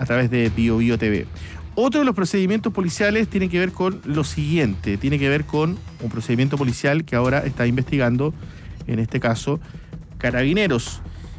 a través de BioBio TV. Otro de los procedimientos policiales tiene que ver con lo siguiente, tiene que ver con un procedimiento policial que ahora está investigando, en este caso, Carabineros.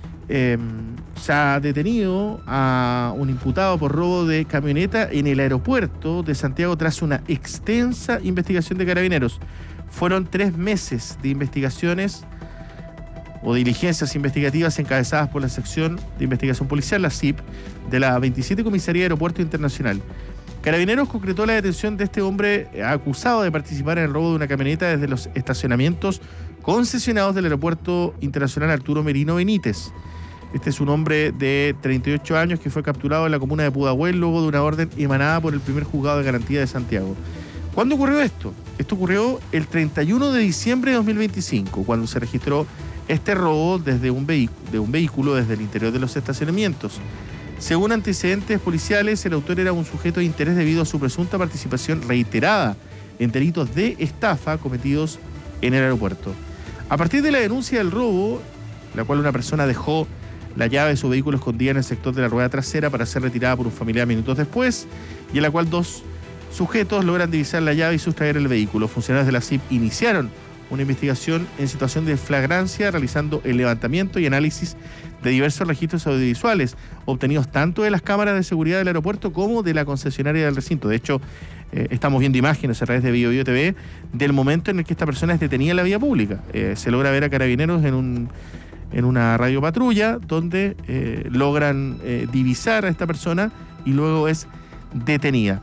Se ha detenido a un imputado por robo de camioneta en el aeropuerto de Santiago tras una extensa investigación de Carabineros. Fueron 3 meses de investigaciones o diligencias investigativas encabezadas por la sección de investigación policial, la SIP, de la 27 Comisaría de Aeropuerto Internacional. Carabineros concretó la detención de este hombre acusado de participar en el robo de una camioneta desde los estacionamientos concesionados del Aeropuerto Internacional Arturo Merino Benítez. Este es un hombre de 38 años que fue capturado en la comuna de Pudahuel luego de una orden emanada por el primer juzgado de garantía de Santiago. ¿Cuándo ocurrió esto? Esto ocurrió el 31 de diciembre de 2025, cuando se registró este robo de un vehículo desde el interior de los estacionamientos. Según antecedentes policiales, el autor era un sujeto de interés debido a su presunta participación reiterada en delitos de estafa cometidos en el aeropuerto. A partir de la denuncia del robo, la cual una persona dejó la llave de su vehículo escondida en el sector de la rueda trasera para ser retirada por un familiar minutos después, y en la cual 2 sujetos logran divisar la llave y sustraer el vehículo. Funcionarios de la SIP iniciaron una investigación en situación de flagrancia, realizando el levantamiento y análisis de diversos registros audiovisuales, obtenidos tanto de las cámaras de seguridad del aeropuerto como de la concesionaria del recinto. De hecho, estamos viendo imágenes a través de BioBio TV del momento en el que esta persona es detenida en la vía pública. Se logra ver a Carabineros en una radiopatrulla donde logran divisar a esta persona y luego es detenida.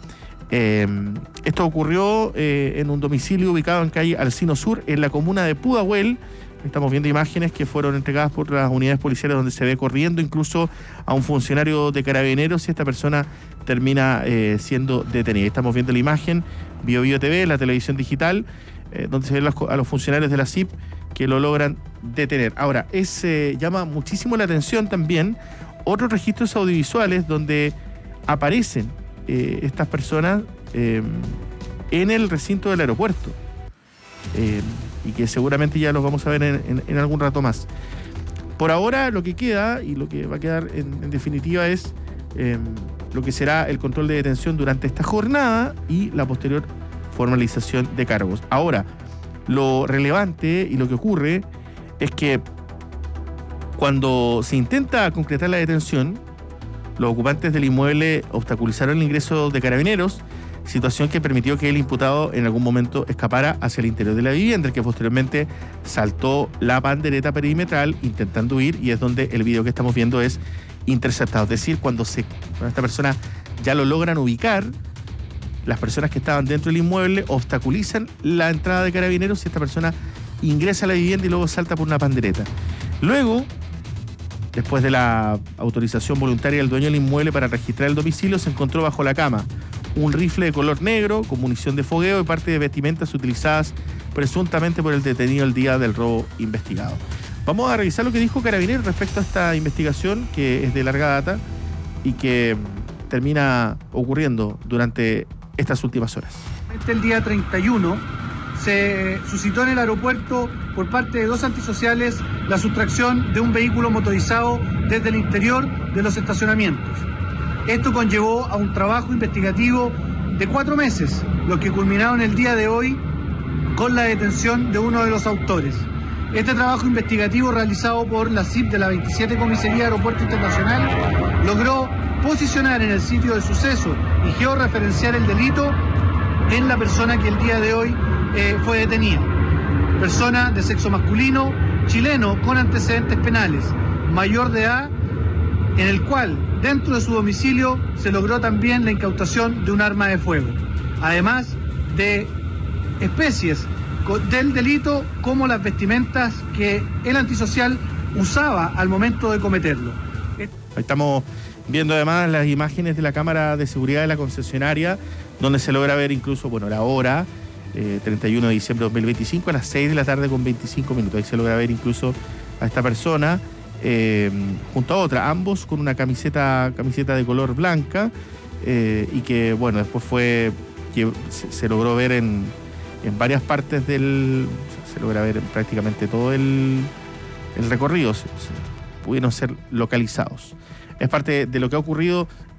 Esto ocurrió en un domicilio ubicado en calle Alcino Sur, en la comuna de Pudahuel. Estamos viendo imágenes que fueron entregadas por las unidades policiales donde se ve corriendo incluso a un funcionario de Carabineros y esta persona termina siendo detenida. Estamos viendo la imagen, BioBio TV, la televisión digital, donde se ven a los funcionarios de la SIP que lo logran detener. Ahora, llama muchísimo la atención también otros registros audiovisuales donde aparecen estas personas en el recinto del aeropuerto y que seguramente ya los vamos a ver en algún rato más. Por ahora lo que queda y lo que va a quedar en definitiva es lo que será el control de detención durante esta jornada y la posterior formalización de cargos. Ahora, lo relevante y lo que ocurre es que cuando se intenta concretar la detención, los ocupantes del inmueble obstaculizaron el ingreso de Carabineros, situación que permitió que el imputado en algún momento escapara hacia el interior de la vivienda, el que posteriormente saltó la pandereta perimetral intentando huir, y es donde el video que estamos viendo es interceptado. Es decir, cuando esta persona ya lo logran ubicar, las personas que estaban dentro del inmueble obstaculizan la entrada de Carabineros y esta persona ingresa a la vivienda y luego salta por una pandereta. Luego, después de la autorización voluntaria del dueño del inmueble para registrar el domicilio, se encontró bajo la cama un rifle de color negro con munición de fogueo y parte de vestimentas utilizadas presuntamente por el detenido el día del robo investigado. Vamos a revisar lo que dijo Carabineros respecto a esta investigación que es de larga data y que termina ocurriendo durante estas últimas horas. El día 31 se suscitó en el aeropuerto por parte de 2 antisociales la sustracción de un vehículo motorizado desde el interior de los estacionamientos. Esto conllevó a un trabajo investigativo de 4 meses, lo que culminaron el día de hoy con la detención de uno de los autores. Este trabajo investigativo realizado por la SIP de la 27 Comisaría de Aeropuerto Internacional logró posicionar en el sitio del suceso y georreferenciar el delito en la persona que el día de hoy fue detenida. Persona de sexo masculino, chileno con antecedentes penales, mayor de edad, en el cual dentro de su domicilio se logró también la incautación de un arma de fuego, además de especies del delito como las vestimentas que el antisocial usaba al momento de cometerlo. Ahí estamos viendo además las imágenes de la cámara de seguridad de la concesionaria, donde se logra ver incluso, la hora, 31 de diciembre de 2025, a las 6 de la tarde con 25 minutos. Ahí se logra ver incluso a esta persona junto a otra, ambos con una camiseta de color blanca, y que, después se logró ver en varias partes se logra ver prácticamente todo el recorrido, pudieron ser localizados. Es parte de lo que ha ocurrido